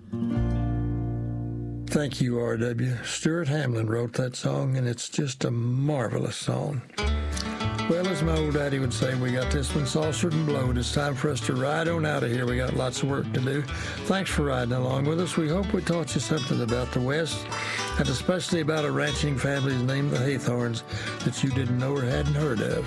Thank you, R.W. Stuart Hamlin wrote that song, and it's just a marvelous song. Well, as my old daddy would say, we got this one saucered and blowed. It's time for us to ride on out of here. We got lots of work to do. Thanks for riding along with us. We hope we taught you something about the West, and especially about a ranching family named the Haythorns that you didn't know or hadn't heard of.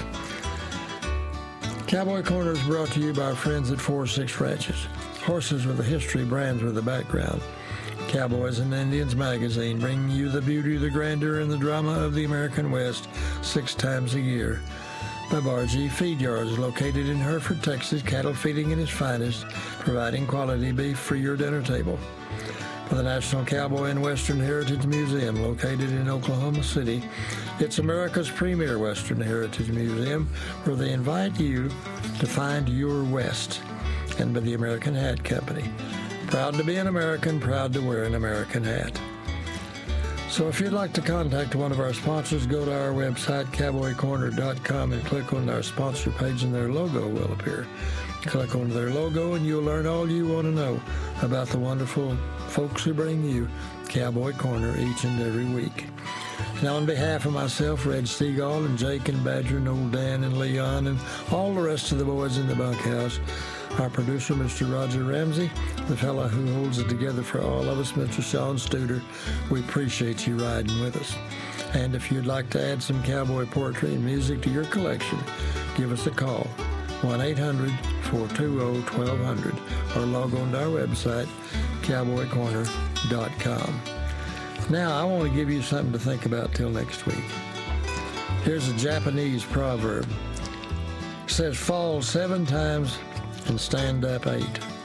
Cowboy Corner is brought to you by our friends at 4-6 Ranches. Horses with a history, brands with a background. Cowboys and Indians magazine, bringing you the beauty, the grandeur, and the drama of the American West 6 times a year. Babar G Feed Yards, located in Hereford, Texas, cattle feeding in its finest, providing quality beef for your dinner table. For the National Cowboy and Western Heritage Museum, located in Oklahoma City, it's America's premier Western Heritage Museum, where they invite you to find your West. And by the American Hat Company. Proud to be an American, proud to wear an American hat. So if you'd like to contact one of our sponsors, go to our website, cowboycorner.com, and click on our sponsor page, and their logo will appear. Click on their logo, and you'll learn all you want to know about the wonderful folks who bring you Cowboy Corner each and every week. Now, on behalf of myself, Red Seagull, and Jake and Badger, and old Dan and Leon, and all the rest of the boys in the bunkhouse, our producer, Mr. Roger Ramsey, the fellow who holds it together for all of us, Mr. Sean Studer, we appreciate you riding with us. And if you'd like to add some cowboy poetry and music to your collection, give us a call, 1-800-420-1200, or log on to our website, cowboycorner.com. Now, I want to give you something to think about till next week. Here's a Japanese proverb. It says, fall 7 times and stand up 8.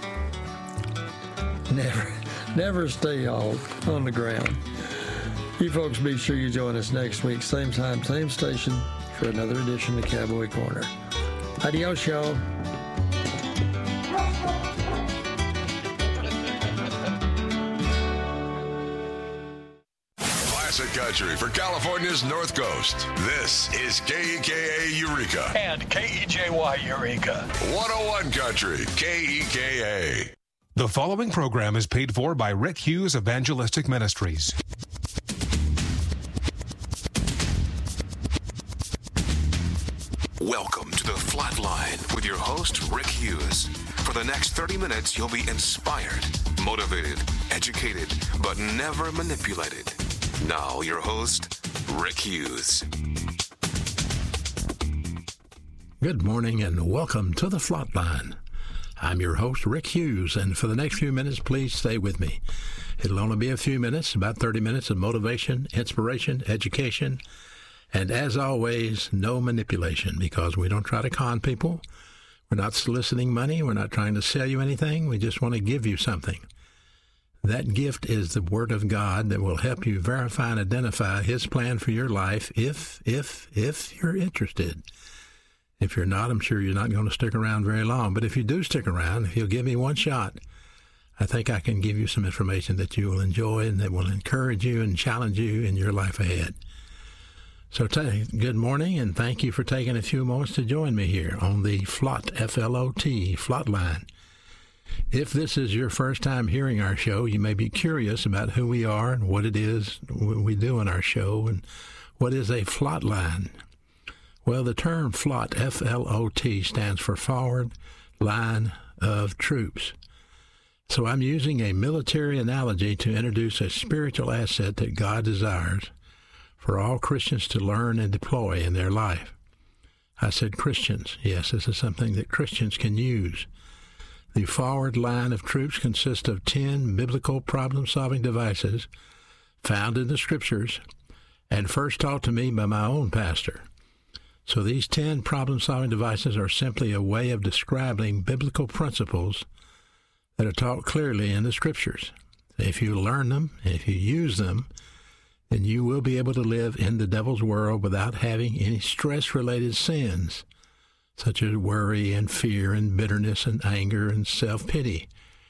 Never stay all on the ground. You folks be sure you join us next week, same time, same station, for another edition of Cowboy Corner. Adios, y'all. Classic country for California's North Coast. This is KEKA Eureka. And KEJY Eureka. 101 Country, KEKA. The following program is paid for by Rick Hughes Evangelistic Ministries. Welcome to the Flatline with your host, Rick Hughes. For the next 30 minutes, you'll be inspired, motivated, educated, but never manipulated. Now, your host, Rick Hughes. Good morning and welcome to the Flatline. I'm your host, Rick Hughes, and for the next few minutes, please stay with me. It'll only be a few minutes, about 30 minutes of motivation, inspiration, education, and as always, no manipulation, because we don't try to con people. We're not soliciting money. We're not trying to sell you anything. We just want to give you something. That gift is the Word of God that will help you verify and identify His plan for your life if you're interested. If you're not, I'm sure you're not going to stick around very long. But if you do stick around, if you'll give me one shot, I think I can give you some information that you will enjoy and that will encourage you and challenge you in your life ahead. So good morning, and thank you for taking a few moments to join me here on the FLOT, F-L-O-T, Flatline. If this is your first time hearing our show, you may be curious about who we are and what it is we do in our show and what is a Flatline. Well, the term FLOT, F-L-O-T, stands for Forward Line of Troops. So I'm using a military analogy to introduce a spiritual asset that God desires for all Christians to learn and deploy in their life. I said Christians. Yes, this is something that Christians can use. The forward line of troops consists of 10 biblical problem-solving devices found in the Scriptures and first taught to me by my own pastor. So these 10 problem-solving devices are simply a way of describing biblical principles that are taught clearly in the Scriptures. If you learn them, if you use them, then you will be able to live in the devil's world without having any stress-related sins, such as worry and fear and bitterness and anger and self-pity.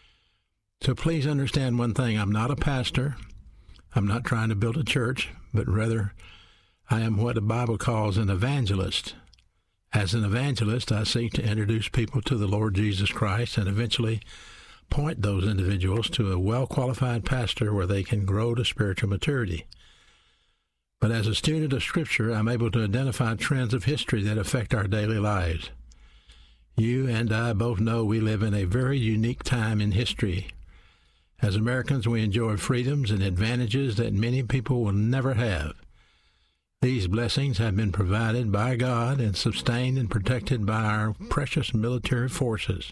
So please understand one thing. I'm not a pastor. I'm not trying to build a church, but rather I am what the Bible calls an evangelist. As an evangelist, I seek to introduce people to the Lord Jesus Christ and eventually point those individuals to a well-qualified pastor where they can grow to spiritual maturity. But as a student of Scripture, I'm able to identify trends of history that affect our daily lives. You and I both know we live in a very unique time in history. As Americans, we enjoy freedoms and advantages that many people will never have. These blessings have been provided by God and sustained and protected by our precious military forces.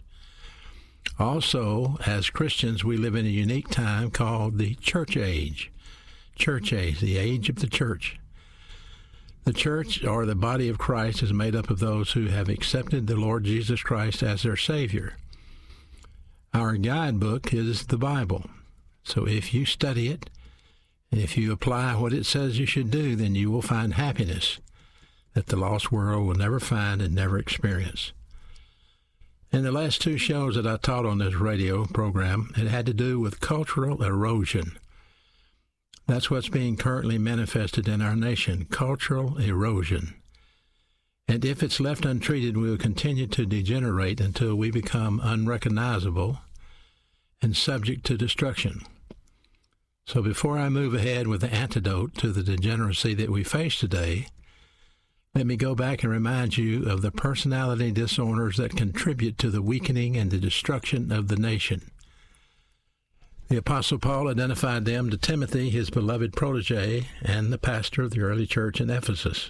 Also, as Christians, we live in a unique time called the church age. Church age, the age of the church. The church, or the body of Christ, is made up of those who have accepted the Lord Jesus Christ as their Savior. Our guidebook is the Bible. So if you study it, and if you apply what it says you should do, then you will find happiness that the lost world will never find and never experience. In the last 2 shows that I taught on this radio program, it had to do with cultural erosion. That's what's being currently manifested in our nation, cultural erosion. And if it's left untreated, we will continue to degenerate until we become unrecognizable and subject to destruction. So before I move ahead with the antidote to the degeneracy that we face today, let me go back and remind you of the personality disorders that contribute to the weakening and the destruction of the nation. The Apostle Paul identified them to Timothy, his beloved protege, and the pastor of the early church in Ephesus.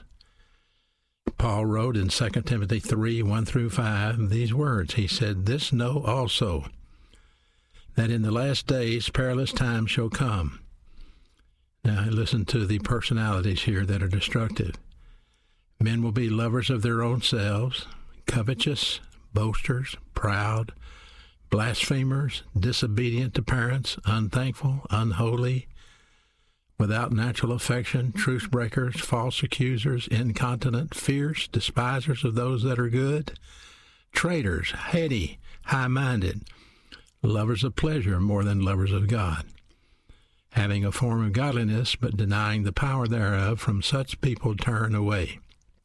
Paul wrote in 2 Timothy 3, 1-5 these words. He said, "This know also, that in the last days perilous times shall come." Now listen to the personalities here that are destructive. Men will be lovers of their own selves, covetous, boasters, proud, blasphemers, disobedient to parents, unthankful, unholy, without natural affection, truce breakers, false accusers, incontinent, fierce, despisers of those that are good, traitors, heady, high-minded, lovers of pleasure more than lovers of God, having a form of godliness but denying the power thereof. From such people turn away.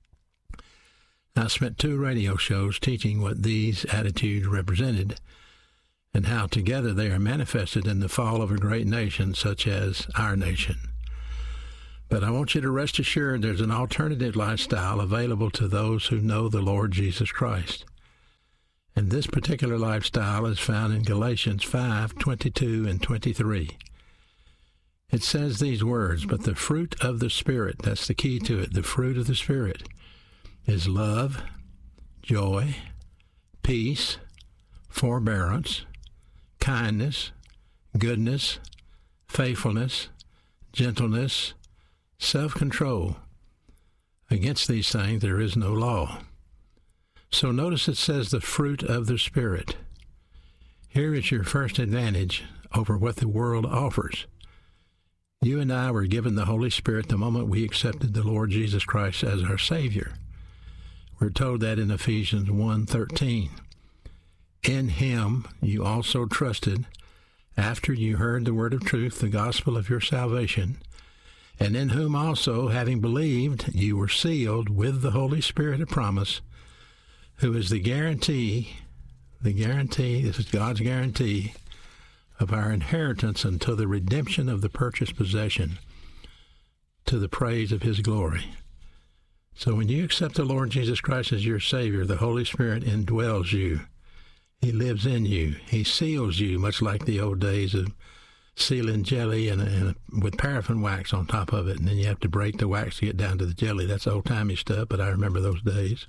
I spent 2 radio shows teaching what these attitudes represented and how together they are manifested in the fall of a great nation such as our nation. But I want you to rest assured there's an alternative lifestyle available to those who know the Lord Jesus Christ. And this particular lifestyle is found in Galatians 5:22 and 23. It says these words, "But the fruit of the Spirit," that's the key to it, the fruit of the Spirit, is love, joy, peace, forbearance, kindness, goodness, faithfulness, gentleness, self-control. Against these things there is no law. So notice it says the fruit of the Spirit. Here is your first advantage over what the world offers. You and I were given the Holy Spirit the moment we accepted the Lord Jesus Christ as our Savior. We're told that in Ephesians 1:13. "In him you also trusted, after you heard the word of truth, the gospel of your salvation, and in whom also, having believed, you were sealed with the Holy Spirit of promise, who is the guarantee, this is God's guarantee, of our inheritance until the redemption of the purchased possession, to the praise of his glory." So when you accept the Lord Jesus Christ as your Savior, the Holy Spirit indwells you. He lives in you. He seals you, much like the old days of sealing jelly and with paraffin wax on top of it, and then you have to break the wax to get down to the jelly. That's old-timey stuff, but I remember those days.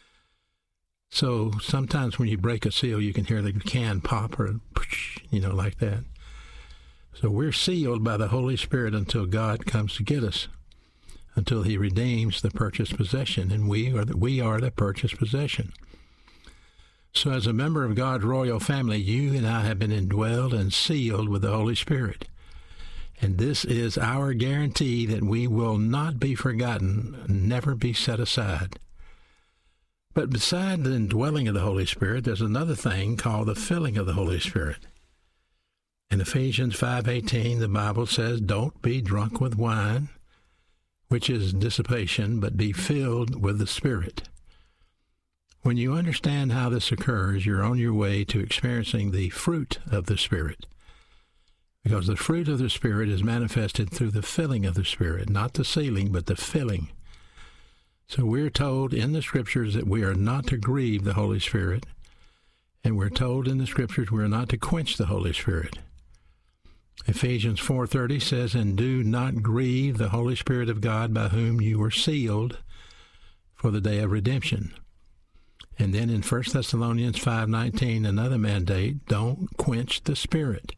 So sometimes when you break a seal, you can hear the can pop or, like that. So we're sealed by the Holy Spirit until God comes to get us, until he redeems the purchased possession, and we are the purchased possession. So as a member of God's royal family, you and I have been indwelled and sealed with the Holy Spirit. And this is our guarantee that we will not be forgotten, never be set aside. But beside the indwelling of the Holy Spirit, there's another thing called the filling of the Holy Spirit. In Ephesians 5:18, the Bible says, "Don't be drunk with wine, which is dissipation, but be filled with the Spirit." When you understand how this occurs, you're on your way to experiencing the fruit of the Spirit. Because the fruit of the Spirit is manifested through the filling of the Spirit, not the sealing, but the filling. So we're told in the Scriptures that we are not to grieve the Holy Spirit, and we're told in the Scriptures we're not to quench the Holy Spirit. Ephesians 4:30 says, "And do not grieve the Holy Spirit of God, by whom you were sealed for the day of redemption." And then in 1 Thessalonians 5:19, another mandate, don't quench the Spirit.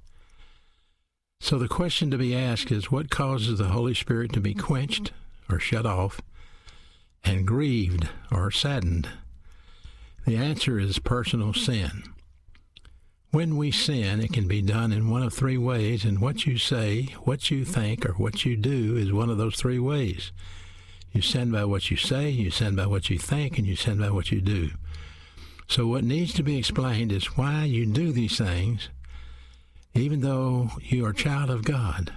So the question to be asked is, what causes the Holy Spirit to be quenched or shut off and grieved or saddened? The answer is personal sin. When we sin, it can be done in one of three ways, and what you say, what you think, or what you do is one of those three ways. You sin by what you say, you sin by what you think, and you sin by what you do. So what needs to be explained is why you do these things, even though you are a child of God.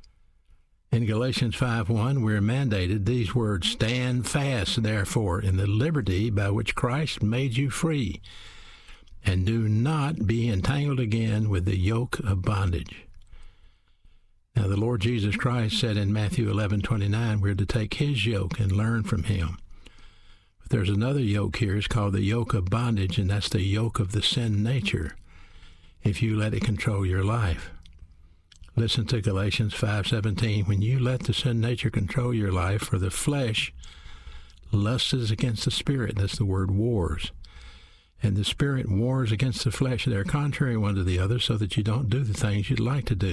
In Galatians 5:1, we're mandated these words, "Stand fast, therefore, in the liberty by which Christ made you free, and do not be entangled again with the yoke of bondage." Now, the Lord Jesus Christ said in Matthew 11:29, we're to take his yoke and learn from him. But there's another yoke here. It's called the yoke of bondage, and that's the yoke of the sin nature, if you let it control your life. Listen to Galatians 5:17. When you let the sin nature control your life, for the flesh lusts against the spirit. That's the word wars. And the spirit wars against the flesh. They're contrary one to the other, so that you don't do the things you'd like to do.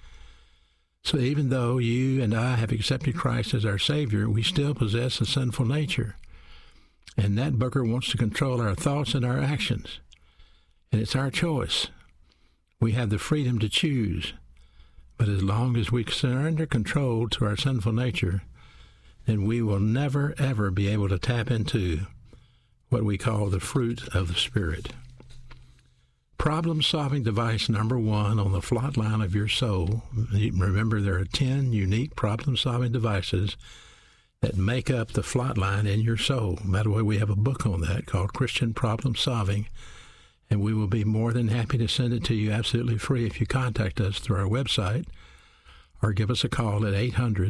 So even though you and I have accepted Christ as our Savior, we still possess a sinful nature. And that booger wants to control our thoughts and our actions. And it's our choice. We have the freedom to choose. But as long as we surrender control to our sinful nature, then we will never, ever be able to tap into what we call the fruit of the Spirit. Problem-solving device number one on the flot line of your soul. Remember, there are 10 unique problem-solving devices that make up the flot line in your soul. By the way, we have a book on that called Christian Problem Solving, and we will be more than happy to send it to you absolutely free if you contact us through our website or give us a call at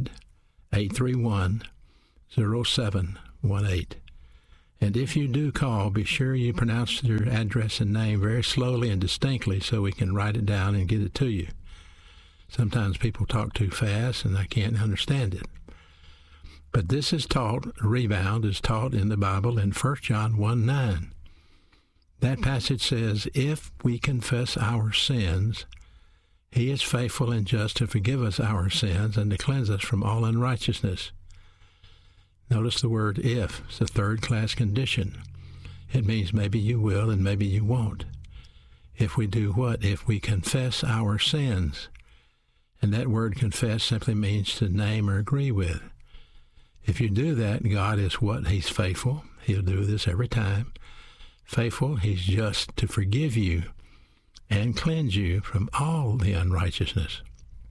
800-831-0718. And if you do call, be sure you pronounce your address and name very slowly and distinctly so we can write it down and get it to you. Sometimes people talk too fast and I can't understand it. But this is taught, rebound is taught in the Bible in 1 John 1:9. That passage says, "If we confess our sins, he is faithful and just to forgive us our sins and to cleanse us from all unrighteousness." Notice the word if. It's a third-class condition. It means maybe you will and maybe you won't. If we do what? If we confess our sins. And that word confess simply means to name or agree with. If you do that, God is what? He's faithful. He'll do this every time. Faithful, he's just to forgive you and cleanse you from all the unrighteousness.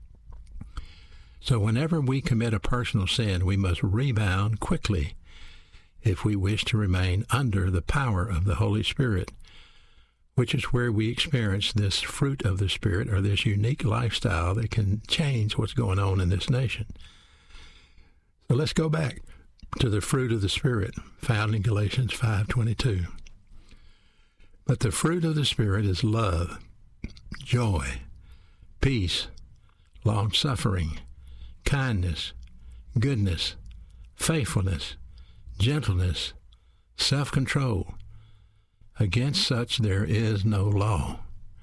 So whenever we commit a personal sin, we must rebound quickly if we wish to remain under the power of the Holy Spirit, which is where we experience this fruit of the Spirit, or this unique lifestyle that can change what's going on in this nation. So let's go back to the fruit of the Spirit found in Galatians 5:22. But the fruit of the Spirit is love, joy, peace, long-suffering, kindness, goodness, faithfulness, gentleness, self-control. Against such there is no law.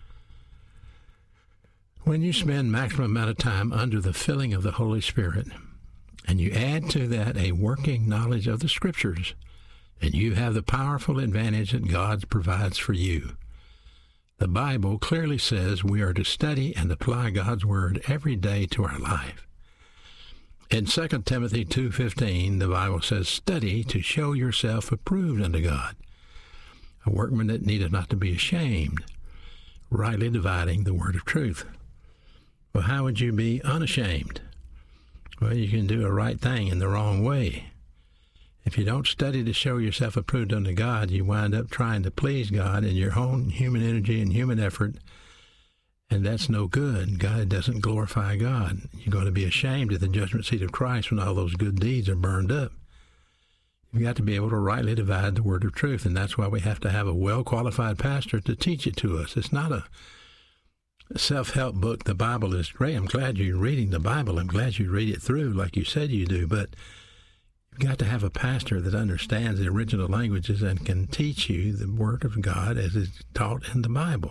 When you spend maximum amount of time under the filling of the Holy Spirit, and you add to that a working knowledge of the Scriptures, then you have the powerful advantage that God provides for you. The Bible clearly says we are to study and apply God's Word every day to our life. In 2 Timothy 2:15, the Bible says, "Study to show yourself approved unto God, a workman that needeth not to be ashamed, rightly dividing the word of truth." Well, how would you be unashamed? Well, you can do a right thing in the wrong way. If you don't study to show yourself approved unto God, you wind up trying to please God in your own human energy and human effort, and that's no good. God doesn't glorify God. You're going to be ashamed at the judgment seat of Christ when all those good deeds are burned up. You've got to be able to rightly divide the word of truth, and that's why we have to have a well-qualified pastor to teach it to us. It's not a self-help book. The Bible is great. I'm glad you're reading the Bible. I'm glad you read it through like you said you do, but you've got to have a pastor that understands the original languages and can teach you the Word of God as it's taught in the Bible.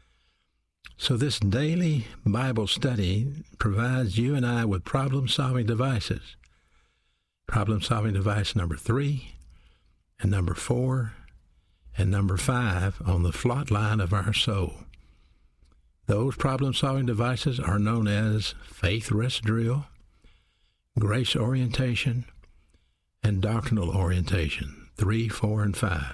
So this daily Bible study provides you and I with problem-solving devices. Problem-solving device number 3 and number 4 and number 5 on the flot line of our soul. Those problem-solving devices are known as faith rest drill, grace orientation, and doctrinal orientation, 3, 4, and 5.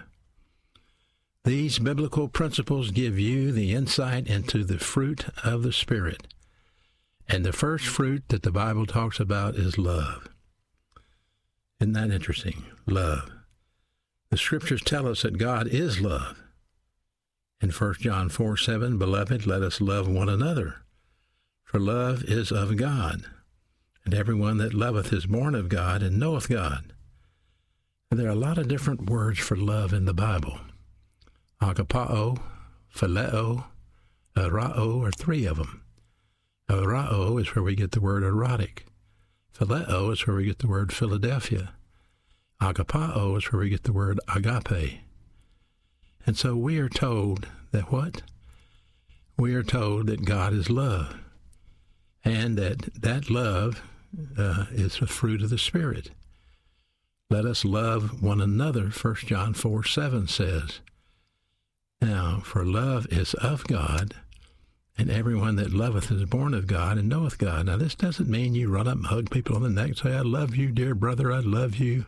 These biblical principles give you the insight into the fruit of the Spirit. And the first fruit that the Bible talks about is love. Isn't that interesting? Love. The Scriptures tell us that God is love. In 1 John 4:7, Beloved, let us love one another, for love is of God, and everyone that loveth is born of God and knoweth God. And there are a lot of different words for love in the Bible. Agapao, phileo, erao are 3 of them. Erao is where we get the word erotic. Phileo is where we get the word Philadelphia. Agapao is where we get the word agape. And so we are told that what? We are told that God is love, and that love is the fruit of the Spirit. Let us love one another, 1 John 4:7 says. Now, for love is of God, and everyone that loveth is born of God and knoweth God. Now, this doesn't mean you run up and hug people on the neck and say, I love you, dear brother, I love you.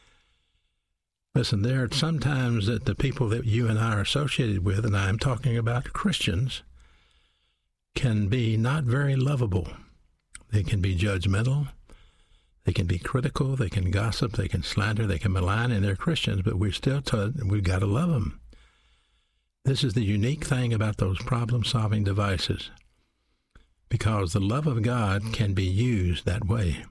Listen, there are sometimes that the people that you and I are associated with, and I'm talking about Christians, can be not very lovable. They can be judgmental. They can be critical. They can gossip. They can slander. They can malign, and they're Christians, but we've got to love them. This is the unique thing about those problem-solving devices, because the love of God can be used that way.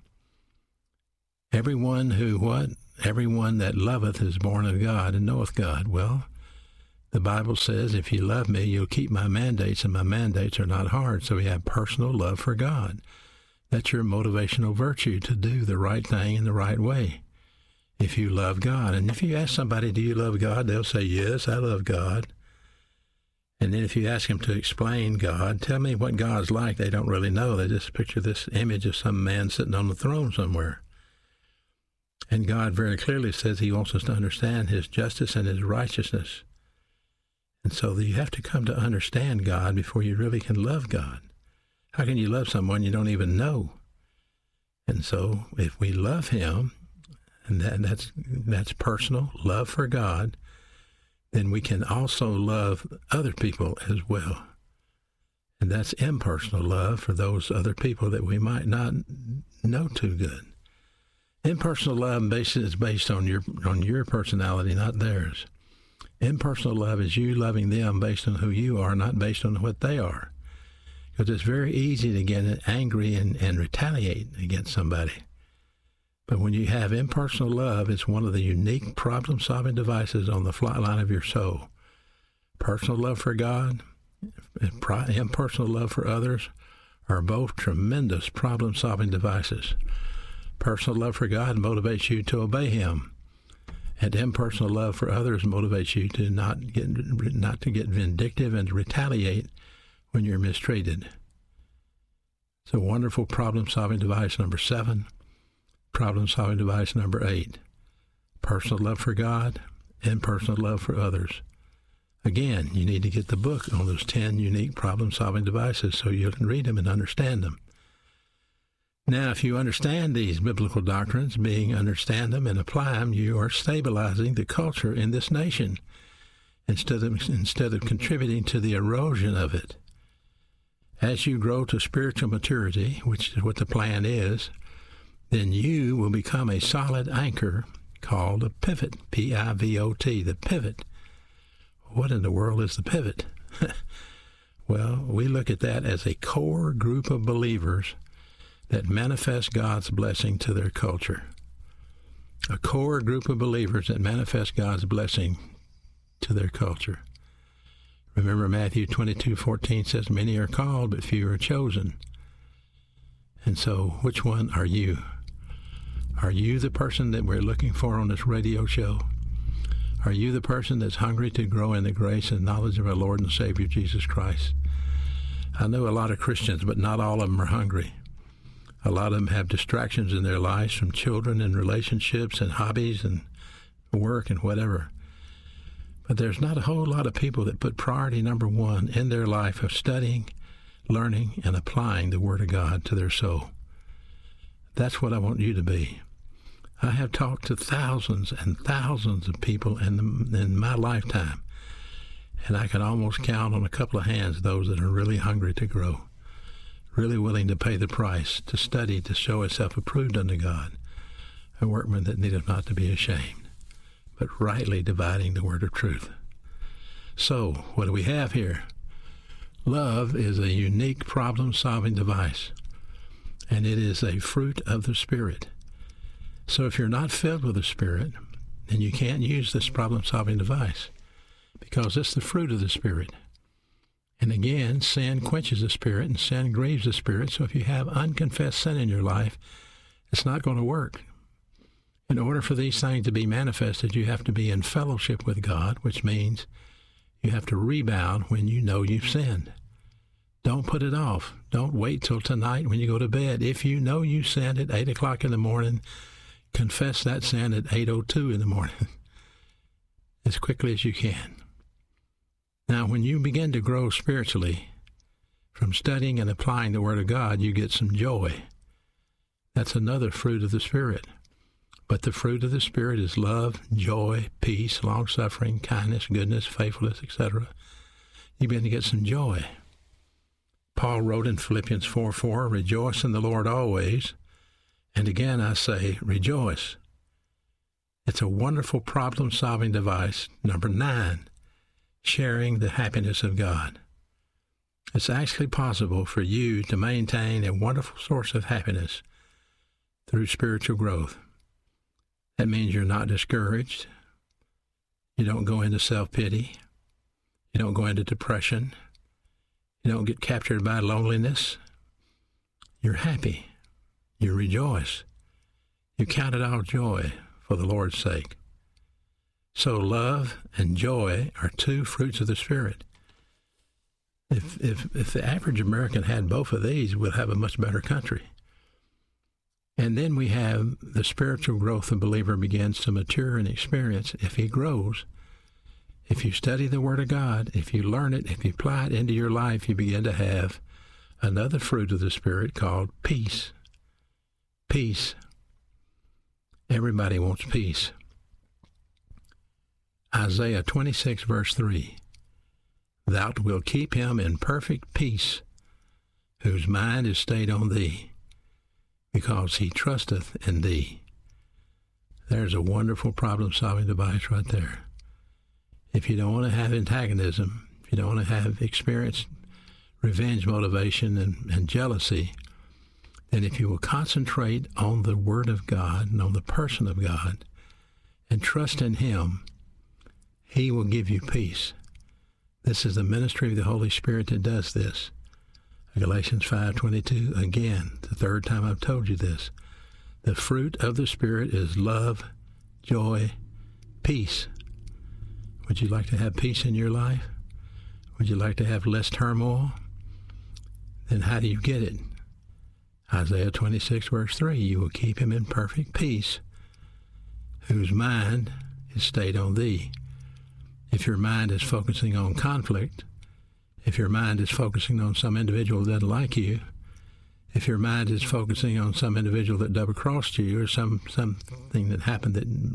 Everyone that loveth is born of God and knoweth God. Well, the Bible says, if you love me, you'll keep my mandates, and my mandates are not hard. So we have personal love for God. That's your motivational virtue, to do the right thing in the right way. If you love God. And if you ask somebody, do you love God? They'll say, yes, I love God. And then if you ask them to explain God, tell me what God's like, they don't really know. They just picture this image of some man sitting on the throne somewhere. And God very clearly says he wants us to understand his justice and his righteousness. And so you have to come to understand God before you really can love God. How can you love someone you don't even know? And so if we love him, and that's personal love for God, then we can also love other people as well. And that's impersonal love for those other people that we might not know too good. Impersonal love is based on your personality, not theirs. Impersonal love is you loving them based on who you are, not based on what they are. Because it's very easy to get angry and retaliate against somebody. But when you have impersonal love, it's one of the unique problem-solving devices on the flat line of your soul. Personal love for God, impersonal love for others are both tremendous problem-solving devices. Personal love for God motivates you to obey him, and impersonal love for others motivates you to not to get vindictive and to retaliate when you're mistreated. It's a wonderful problem-solving device number 7. Problem-solving device number 8. Personal love for God, impersonal love for others. Again, you need to get the book on those 10 unique problem-solving devices so you can read them and understand them. Now, if you understand these biblical doctrines, understand them and apply them, you are stabilizing the culture in this nation instead of contributing to the erosion of it. As you grow to spiritual maturity, which is what the plan is, then you will become a solid anchor called a pivot, P-I-V-O-T, the pivot. What in the world is the pivot? Well, we look at that as a core group of believers that manifest God's blessing to their culture. A core group of believers that manifest God's blessing to their culture. Remember Matthew 22:14 says, many are called, but few are chosen. And so, which one are you? Are you the person that we're looking for on this radio show? Are you the person that's hungry to grow in the grace and knowledge of our Lord and Savior Jesus Christ? I know a lot of Christians, but not all of them are hungry. A lot of them have distractions in their lives from children and relationships and hobbies and work and whatever. But there's not a whole lot of people that put priority number one in their life of studying, learning, and applying the Word of God to their soul. That's what I want you to be. I have talked to thousands and thousands of people in my lifetime, and I can almost count on a couple of hands those that are really hungry to grow, really willing to pay the price, to study, to show himself approved unto God, a workman that needeth not to be ashamed, but rightly dividing the word of truth. So, what do we have here? Love is a unique problem-solving device, and it is a fruit of the Spirit. So if you're not filled with the Spirit, then you can't use this problem-solving device, because it's the fruit of the Spirit. And again, sin quenches the Spirit, and sin grieves the Spirit. So if you have unconfessed sin in your life, it's not going to work. In order for these things to be manifested, you have to be in fellowship with God, which means you have to rebound when you know you've sinned. Don't put it off. Don't wait till tonight when you go to bed. If you know you sinned at 8 o'clock in the morning, confess that sin at 8:02 in the morning as quickly as you can. Now, when you begin to grow spiritually from studying and applying the Word of God, you get some joy. That's another fruit of the Spirit. But the fruit of the Spirit is love, joy, peace, long-suffering, kindness, goodness, faithfulness, etc. You begin to get some joy. Paul wrote in Philippians 4:4, rejoice in the Lord always. And again, I say, rejoice. It's a wonderful problem-solving device. Number 9, sharing the happiness of God. It's actually possible for you to maintain a wonderful source of happiness through spiritual growth. That means you're not discouraged. You don't go into self-pity. You don't go into depression. You don't get captured by loneliness. You're happy. You rejoice. You count it all joy for the Lord's sake. So love and joy are 2 fruits of the Spirit. If the average American had both of these, we'd have a much better country. And then we have the spiritual growth the believer begins to mature and experience if he grows. If you study the Word of God, if you learn it, if you apply it into your life, you begin to have another fruit of the Spirit called peace. Peace. Everybody wants peace. Isaiah 26, verse 3. Thou wilt keep him in perfect peace, whose mind is stayed on thee, because he trusteth in thee. There's a wonderful problem-solving device right there. If you don't want to have antagonism, if you don't want to have experienced revenge motivation and jealousy, then if you will concentrate on the Word of God and on the person of God and trust in Him, He will give you peace. This is the ministry of the Holy Spirit that does this. Galatians 5:22, again, the 3rd time I've told you this. The fruit of the Spirit is love, joy, peace. Would you like to have peace in your life? Would you like to have less turmoil? Then how do you get it? Isaiah 26, verse 3, you will keep him in perfect peace, whose mind is stayed on thee. If your mind is focusing on conflict, if your mind is focusing on some individual that doesn't like you, if your mind is focusing on some individual that double-crossed you or something that happened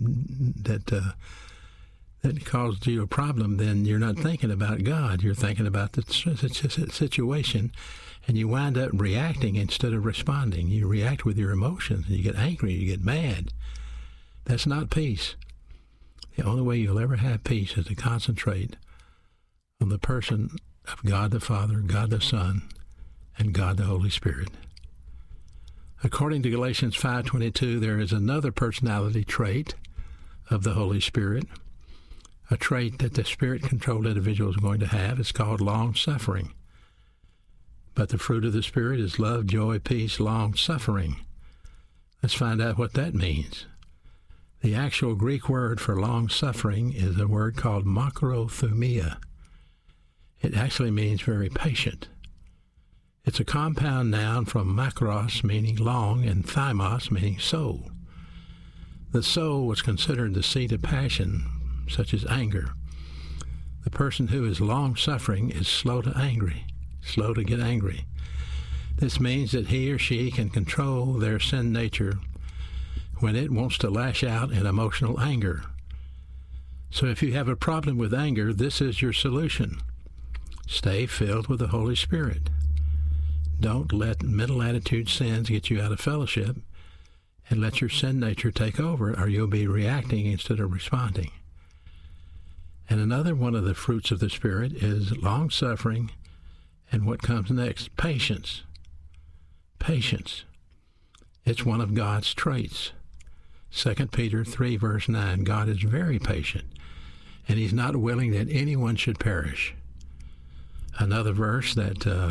that caused you a problem, then you're not thinking about God. You're thinking about the situation, and you wind up reacting instead of responding. You react with your emotions. You get angry. You get mad. That's not peace. The only way you'll ever have peace is to concentrate on the person of God the Father, God the Son, and God the Holy Spirit. According to Galatians 5:22, there is another personality trait of the Holy Spirit, a trait that the Spirit-controlled individual is going to have. It's called long-suffering. But the fruit of the Spirit is love, joy, peace, long-suffering. Let's find out what that means. The actual Greek word for long-suffering is a word called makrothumia. It actually means very patient. It's a compound noun from makros, meaning long, and thymos, meaning soul. The soul was considered the seat of passion, such as anger. The person who is long-suffering is slow to get angry. This means that he or she can control their sin nature when it wants to lash out in emotional anger. So if you have a problem with anger, this is your solution. Stay filled with the Holy Spirit. Don't let mental attitude sins get you out of fellowship, and let your sin nature take over, or you'll be reacting instead of responding. And another one of the fruits of the Spirit is long-suffering, and what comes next? Patience. Patience. It's one of God's traits. 2 Peter 3, verse 9, God is very patient, and he's not willing that anyone should perish. Another verse that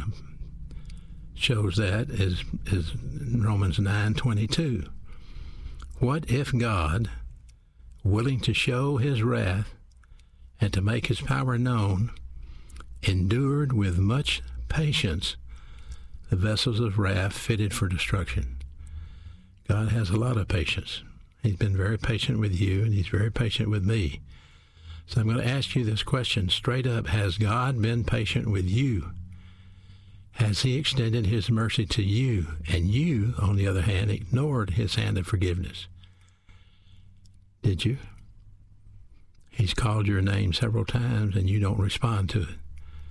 shows that is Romans 9:22. What if God, willing to show his wrath and to make his power known, endured with much patience the vessels of wrath fitted for destruction? God has a lot of patience. He's been very patient with you, and he's very patient with me. So I'm going to ask you this question straight up. Has God been patient with you? Has he extended his mercy to you, and you, on the other hand, ignored his hand of forgiveness? Did you? He's called your name several times, and you don't respond to it.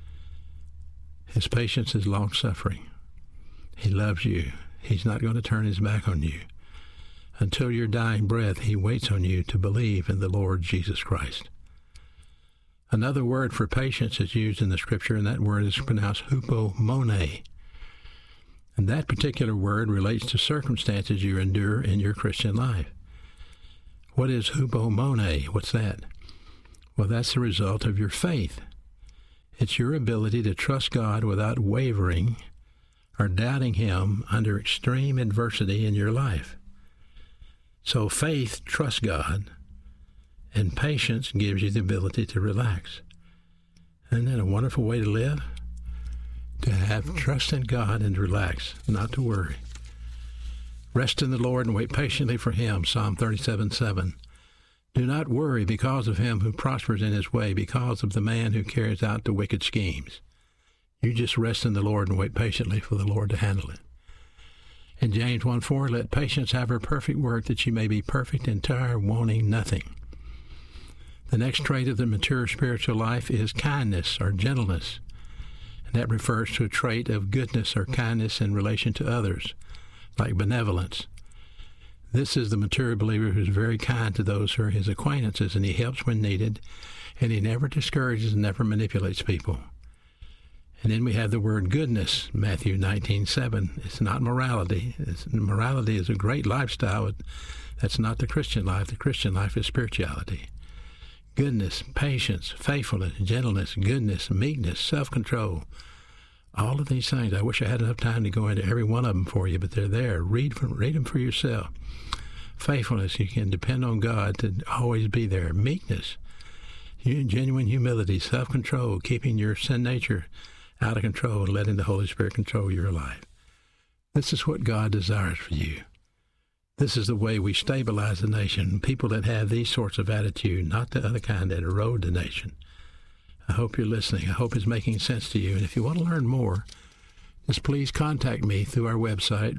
His patience is long-suffering. He loves you. He's not going to turn his back on you. Until your dying breath, he waits on you to believe in the Lord Jesus Christ. Another word for patience is used in the Scripture, and that word is pronounced hupomone. And that particular word relates to circumstances you endure in your Christian life. What is hupomone? What's that? Well, that's the result of your faith. It's your ability to trust God without wavering or doubting him under extreme adversity in your life. So faith trusts God, and patience gives you the ability to relax. Isn't that a wonderful way to live? To have trust in God and relax, not to worry. Rest in the Lord and wait patiently for him, Psalm 37:7. Do not worry because of him who prospers in his way, because of the man who carries out the wicked schemes. You just rest in the Lord and wait patiently for the Lord to handle it. In James 1:4, let patience have her perfect work, that you may be perfect, entire, wanting nothing. The next trait of the mature spiritual life is kindness or gentleness. And that refers to a trait of goodness or kindness in relation to others, like benevolence. This is the mature believer who's very kind to those who are his acquaintances, and he helps when needed, and he never discourages and never manipulates people. And then we have the word goodness, Matthew 19:7. It's not morality. Morality is a great lifestyle. That's not the Christian life. The Christian life is spirituality. Goodness, patience, faithfulness, gentleness, goodness, meekness, self-control. All of these things. I wish I had enough time to go into every one of them for you, but they're there. Read them for yourself. Faithfulness, you can depend on God to always be there. Meekness, genuine humility, self-control, keeping your sin nature out of control and letting the Holy Spirit control your life. This is what God desires for you. This is the way we stabilize the nation. People that have these sorts of attitude, not the other kind that erode the nation. I hope you're listening. I hope it's making sense to you. And if you want to learn more, just please contact me through our website,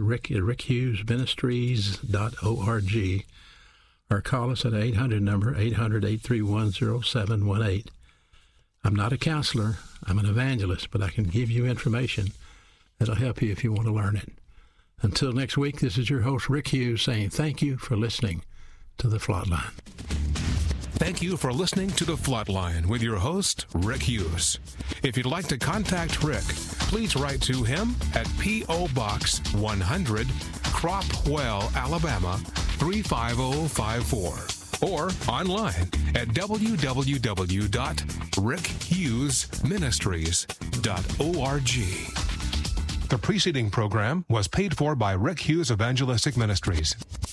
rickhughesministries.org, or call us at 800 number 800-831-0718. I'm not a counselor. I'm an evangelist, but I can give you information that'll help you if you want to learn it. Until next week, this is your host, Rick Hughes, saying thank you for listening to the Flatline. Thank you for listening to The Flatline with your host, Rick Hughes. If you'd like to contact Rick, please write to him at P.O. Box 100, Cropwell, Alabama 35054, or online at www.rickhughesministries.org. The preceding program was paid for by Rick Hughes Evangelistic Ministries.